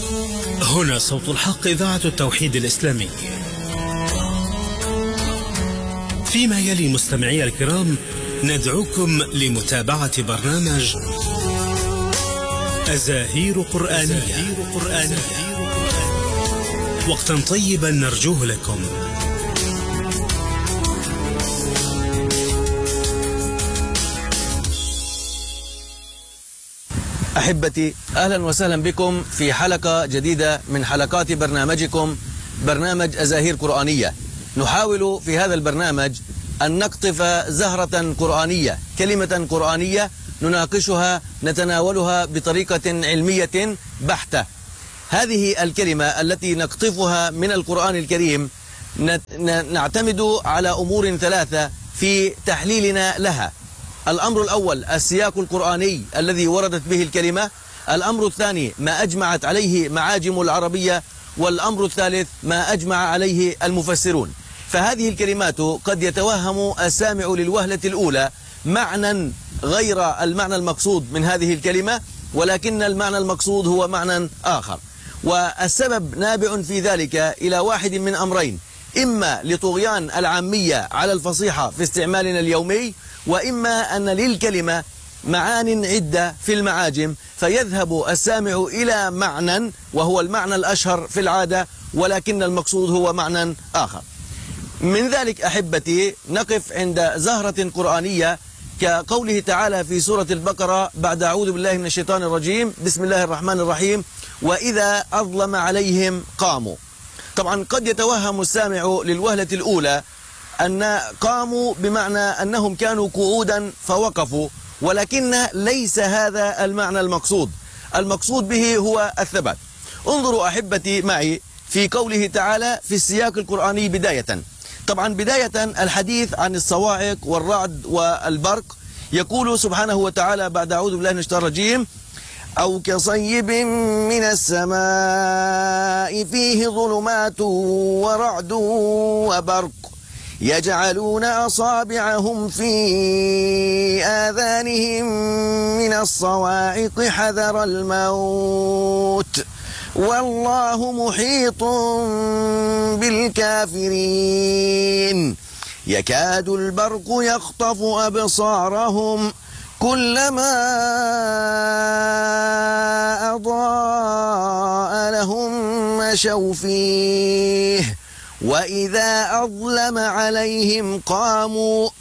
هنا صوت الحق، إذاعة التوحيد الإسلامي. فيما يلي مستمعي الكرام ندعوكم لمتابعة برنامج أزاهير قرآنية. وقتا طيبا نرجوه لكم. أحبتي، أهلا وسهلا بكم في حلقة جديدة من حلقات برنامجكم برنامج أزاهير قرآنية. نحاول في هذا البرنامج أن نقطف زهرة قرآنية، كلمة قرآنية نناقشها نتناولها بطريقة علمية بحتة. هذه الكلمة التي نقطفها من القرآن الكريم نعتمد على أمور ثلاثة في تحليلنا لها. الأمر الأول السياق القرآني الذي وردت به الكلمة، الأمر الثاني ما أجمعت عليه معاجم العربية، والأمر الثالث ما أجمع عليه المفسرون. فهذه الكلمات قد يتوهم السامع للوهلة الأولى معنى غير المعنى المقصود من هذه الكلمة، ولكن المعنى المقصود هو معنى آخر. والسبب نابع في ذلك إلى واحد من أمرين: إما لطغيان العامية على الفصيحة في استعمالنا اليومي، وإما أن للكلمة معان عدة في المعاجم، فيذهب السامع إلى معنى وهو المعنى الأشهر في العادة، ولكن المقصود هو معنى آخر. من ذلك أحبتي نقف عند زهرة قرآنية كقوله تعالى في سورة البقرة بعد أعوذ بالله من الشيطان الرجيم، بسم الله الرحمن الرحيم: وإذا أظلم عليهم قاموا. طبعا قد يتوهم السامع للوهلة الأولى أن قاموا بمعنى أنهم كانوا قعودا فوقفوا، ولكن ليس هذا المعنى المقصود. المقصود به هو الثبات. انظروا أحبتي معي في قوله تعالى في السياق القرآني بداية. طبعا بداية الحديث عن الصواعق والرعد والبرق. يقول سبحانه وتعالى بعد أعوذ بالله من الشيطان الرجيم: أو كصيب من السماء فيه ظلمات ورعد وبرق يجعلون أصابعهم في آذانهم من الصواعق حذر الموت والله محيط بالكافرين يكاد البرق يخطف أبصارهم كلما أضاء لهم مشوا فيه وإذا أظلم عليهم قاموا